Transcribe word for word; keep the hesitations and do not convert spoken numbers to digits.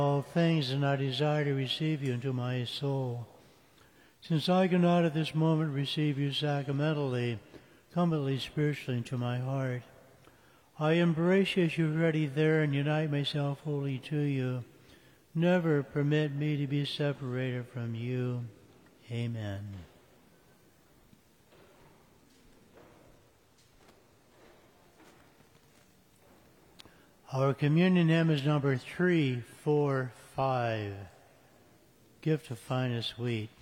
all things, and I desire to receive you into my soul. Since I cannot at this moment receive you sacramentally, come at least spiritually into my heart. I embrace you as you're ready there and unite myself wholly to you. Never permit me to be separated from you. Amen. Our communion hymn is number three four five. Gift of finest wheat.